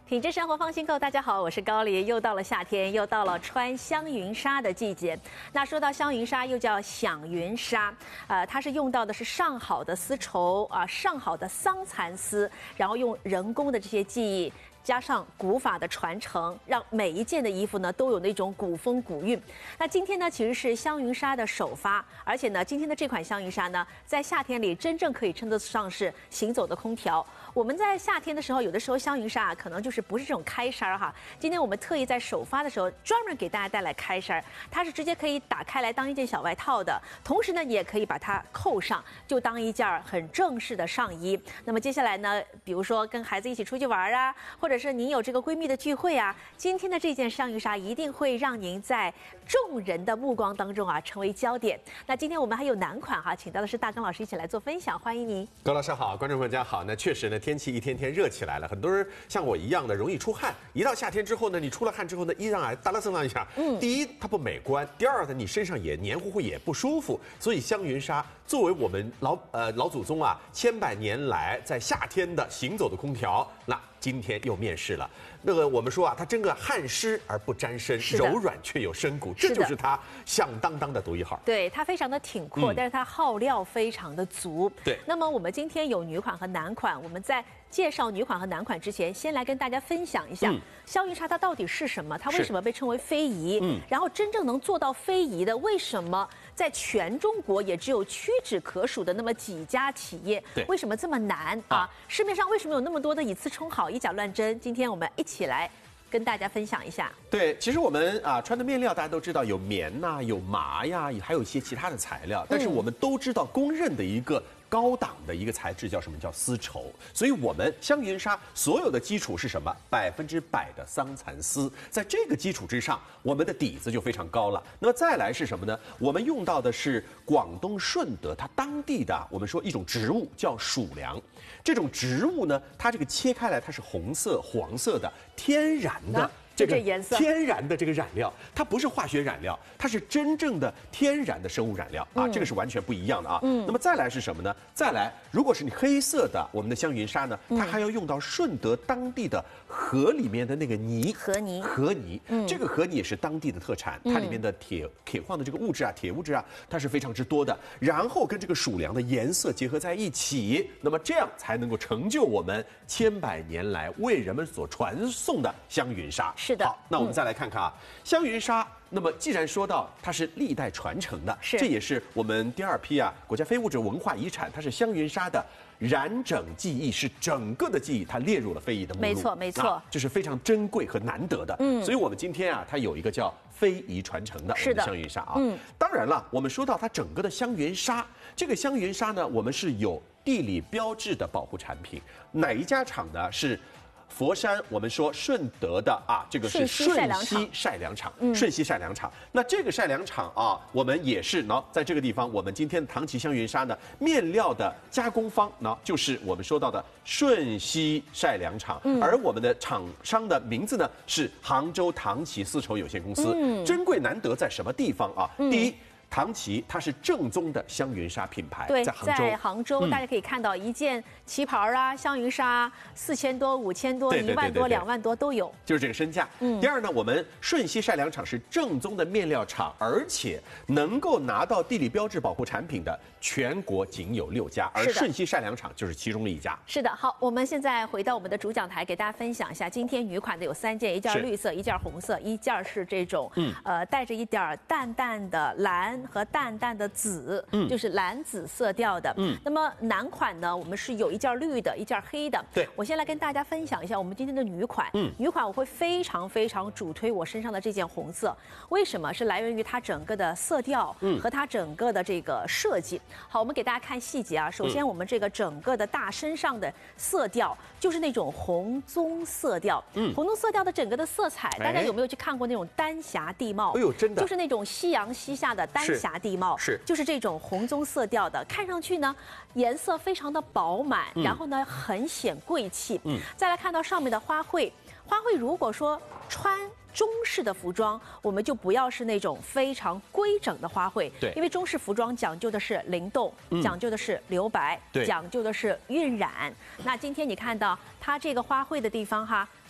品质生活放心购，大家好，我是高丽。又到了夏天，又到了穿香云纱的季节。那说到香云纱，又叫响云纱，它是用到的是上好的丝绸啊，上好的桑蚕丝，然后用人工的这些技艺。加上古法的传承，让每一件的衣服呢都有那种古风古韵。那今天呢其实是香云纱的首发，而且呢今天的这款香云纱呢，在夏天里真正可以称得上是行走的空调。我们在夏天的时候，有的时候香云纱可能就是不是这种开衫哈。今天我们特意在首发的时候，专门给大家带来开衫，它是直接可以打开来当一件小外套的，同时呢，你也可以把它扣上，就当一件很正式的上衣。那么接下来呢，比如说跟孩子一起出去玩啊，或者是您有这个闺蜜的聚会啊，今天的这件香云纱一定会让您在众人的目光当中啊成为焦点。那今天我们还有男款哈，请到的是大刚老师一起来做分享，欢迎您。 高老师好，观众朋友大家好。那确实呢，天气一天天热起来了，很多人像我一样的容易出汗。一到夏天之后呢，你出了汗之后呢，衣裳啊哒啦蹭啷一下，第一它不美观，第二呢你身上也黏糊糊也不舒服。所以香云纱作为我们老祖宗啊千百年来在夏天的行走的空调，那今天又面世了。那个我们说啊，它真个汗湿而不沾身，柔软却有深骨，这就是它响当当的独一号。 对，它非常的挺阔，但是它耗料非常的足。 对。 那么我们今天有女款和男款，我们在介绍女款和男款之前，先来跟大家分享一下香云纱它到底是什么，它为什么被称为非遗？然后真正能做到非遗的，为什么在全中国也只有屈指可数的那么几家企业？为什么这么难啊？市面上为什么有那么多的以次充好、以假乱真？今天我们一起来跟大家分享一下。 对，其实我们穿的面料大家都知道有棉呐、有麻呀，还有一些其他的材料，但是我们都知道公认的一个高档的一个材质叫什么？叫丝绸。所以我们香云纱所有的基础是什么？100%的桑蚕丝，在这个基础之上，我们的底子就非常高了。那么再来是什么呢？我们用到的是广东顺德它当地的我们说一种植物叫蜀梁。这种植物呢，它这个切开来它是红色、黄色的，天然的。这个颜色天然的这个染料，它不是化学染料，它是真正的天然的生物染料啊，这个是完全不一样的啊。那么再来是什么呢？再来，如果是你黑色的我们的香云纱呢，它还要用到顺德当地的河里面的那个泥，河泥，这个河泥也是当地的特产，它里面的铁矿的这个物质啊，铁物质啊，它是非常之多的。然后跟这个蜀梁的颜色结合在一起，那么这样才能够成就我们千百年来为人们所传颂的香云纱。 是的。 好，那我们再来看看啊，香云纱。那么既然说到它是历代传承的，这也是我们第2批国家非物质文化遗产，它是香云纱的染整技艺，是整个的技艺它列入了非遗的目录。 没错， 这是非常珍贵和难得的。所以我们今天它有一个叫非遗传承的我们的香云纱啊。当然了，我们说到它整个的香云纱，这个香云纱呢，我们是有地理标志的保护产品，哪一家厂呢？是佛山，我们说顺德的这个是顺熙晒粮厂，顺熙晒粮厂。那这个晒粮厂我们也是在这个地方，我们今天的唐萁香云纱呢，面料的加工方就是我们说到的顺熙晒粮厂，而我们的厂商的名字呢是杭州唐萁丝绸有限公司。珍贵难得在什么地方啊？第一，唐萁它是正宗的香云纱品牌， 对，在杭州大家可以看到一件旗袍香云纱4000多、5000多、1万多、2万多都有， 就是这个身价。第二呢，我们顺熙晒粮厂是正宗的面料厂，而且能够拿到地理标志保护产品的全国仅有6家，而顺熙晒粮厂就是其中的一家。 是的，好，我们现在回到我们的主讲台，给大家分享一下今天女款的有3件，一件绿色，一件红色，一件是这种带着一点淡淡的蓝和淡淡的紫，就是蓝紫色调的。那么男款呢，我们是有一件绿的，一件黑的。 对， 我先来跟大家分享一下我们今天的女款。女款我会非常主推我身上的这件红色，为什么？是来源于它整个的色调和它整个的这个设计。好，我们给大家看细节啊。首先，我们这个整个的大身上的色调就是那种红棕色调。红棕色调的整个的色彩，大家有没有去看过那种丹霞地貌？ 哎呦，真的， 就是那种夕阳西下的丹霞地貌，就是这种红棕色调的，看上去呢颜色非常的饱满，然后呢很显贵气。再来看到上面的花卉，如果说穿中式的服装，我们就不要是那种非常规整的花卉， 对， 因为中式服装讲究的是灵动，讲究的是留白，讲究的是晕染。那今天你看到它这个花卉的地方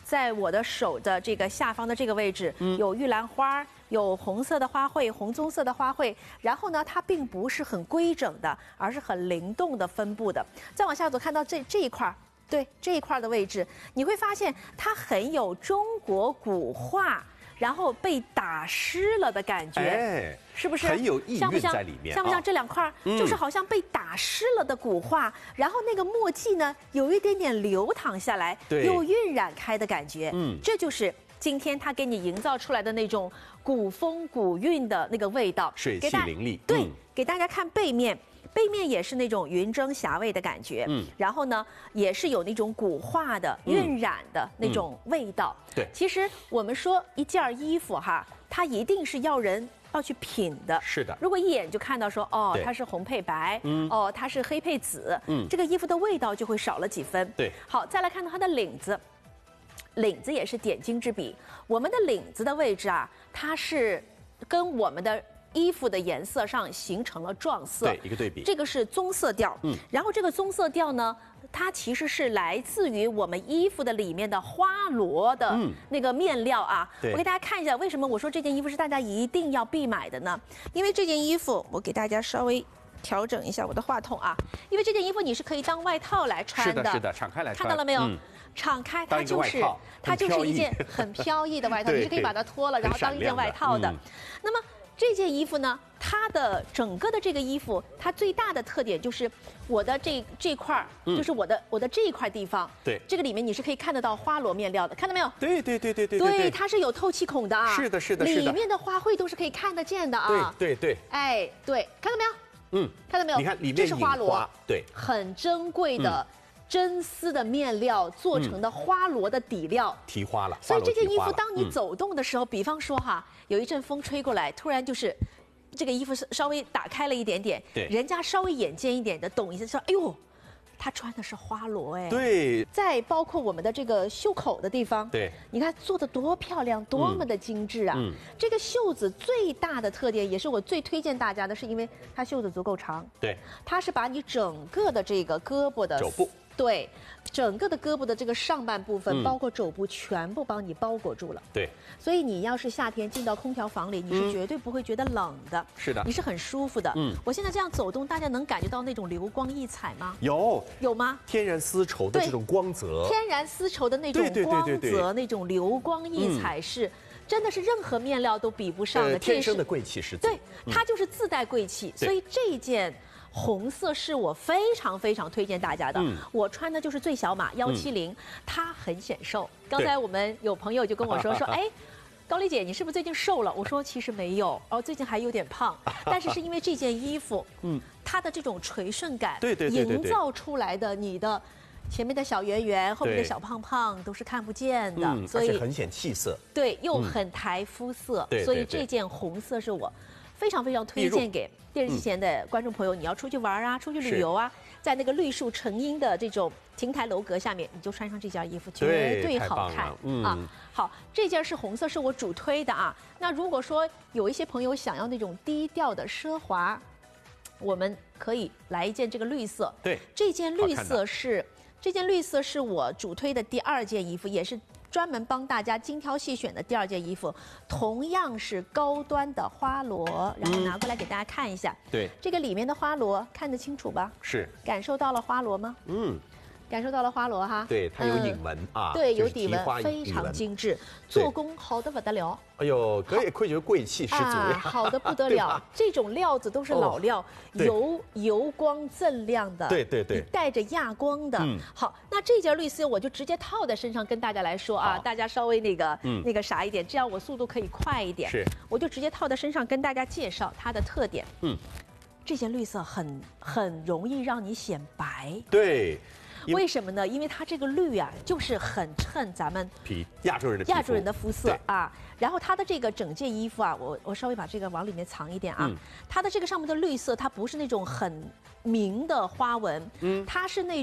在我的手的这个下方的这个位置，有玉兰花，有红色的花卉，红棕色的花卉。然后呢，它并不是很规整的，而是很灵动的分布的。再往下走，看到这一块，对这一块的位置，你会发现它很有中国古画。然后被打湿了的感觉， 哎， 是不是很有意蕴在里面？ 像不像这两块？就是好像被打湿了的古画，然后那个墨迹呢，有一点点流淌下来，又晕染开的感觉。这就是今天他给你营造出来的那种古风古韵的那个味道， 水气凌厉。 对，给大家看背面。背面也是那种云蒸霞蔚的感觉，然后呢，也是有那种古画的晕染的那种味道。 对， 其实我们说一件衣服哈，它一定是要去品的。 是的， 如果一眼就看到说哦，它是红配白，哦，它是黑配紫，这个衣服的味道就会少了几分。 对， 好，再来看到它的领子。领子也是点睛之笔。我们的领子的位置啊，它是跟我们的衣服的颜色上形成了撞色， 对，一个对比。这个是棕色调，然后这个棕色调呢，它其实是来自于我们衣服的里面的花螺的那个面料啊。我给大家看一下，为什么我说这件衣服是大家一定要必买的呢？因为这件衣服，我给大家稍微调整一下我的话筒啊，因为这件衣服你是可以当外套来穿的， 是的，敞开来穿， 看到了没有？敞开，它就是一件很飘逸的外套，你是可以把它脱了，然后当一件外套的。那么这件衣服呢，它的整个的这个衣服，它最大的特点就是我的这块就是我的这一块地方， 对， 这个里面你是可以看得到花螺面料的，看到没有？ 对， 它是有透气孔的啊， 是的， 里面的花卉都是可以看得见的啊， 对， 哎，对，看到没有？看到没有？ 你看里面这是花螺， 对， 很珍贵的。真丝的面料做成的花螺的底料， 提花了。 所以这件衣服当你走动的时候，比方说哈，有一阵风吹过来，突然就是这个衣服稍微打开了一点点， 对， 人家稍微眼尖一点的懂一下，说哎呦，他穿的是花螺哎， 对。 再包括我们的这个袖口的地方， 对， 你看做的多漂亮，多么的精致啊！这个袖子最大的特点，也是我最推荐大家的，是因为它袖子足够长， 对， 它是把你整个的这个胳膊的肘部。 对，整个的胳膊的这个上半部分，包括肘部，全部帮你包裹住了。 对， 所以你要是夏天进到空调房里，你是绝对不会觉得冷的。 是的， 你是很舒服的。我现在这样走动，大家能感觉到那种流光溢彩吗？ 有吗？ 天然丝绸的这种光泽， 天然丝绸的那种光泽，那种流光溢彩是。真的是任何面料都比不上的， 天生的贵气十足。 对，它就是自带贵气，所以这件红色是我非常非常推荐大家的。我穿的就是最小码170，它很显瘦。刚才我们有朋友就跟我说，哎，高丽姐，你是不是最近瘦了？我说其实没有，最近还有点胖，但是因为这件衣服，它的这种垂顺感，营造出来的你的。前面的小圆圆，后面的小胖胖都是看不见的， 所以很显气色。 对，又很抬肤色，所以这件红色是我非常非常推荐给电视机前的观众朋友。你要出去玩啊，出去旅游啊，在那个绿树成荫的这种亭台楼阁下面，你就穿上这件衣服，绝对好看啊！好，这件是红色，是我主推的啊。那如果说有一些朋友想要那种低调的奢华，我们可以来一件这个绿色。 对， 这件绿色是我主推的第2件衣服，也是专门帮大家精挑细选的第2件衣服，同样是高端的花螺，然后拿过来给大家看一下。 对， 这个里面的花螺看得清楚吧？ 是， 感受到了花螺吗？感受到了花螺哈， 对，它有影纹啊， 对，有底纹，非常精致，做工好得不得了。 哎呦，可以觉得贵气十足呀， 好的不得了。这种料子都是老料，油光锃亮的， 对， 带着亚光的。好，那这件绿丝我就直接套在身上跟大家来说啊，大家稍微那个啥一点，这样我速度可以快一点。 是， 我就直接套在身上跟大家介绍它的特点。这件绿色很容易让你显白。 对。 为什么呢？因为它这个绿啊，就是很衬咱们亚洲人的肤色啊。然后它的这个整件衣服啊，我稍微把这个往里面藏一点啊。它的这个上面的绿色，它不是那种很明的花纹，它是那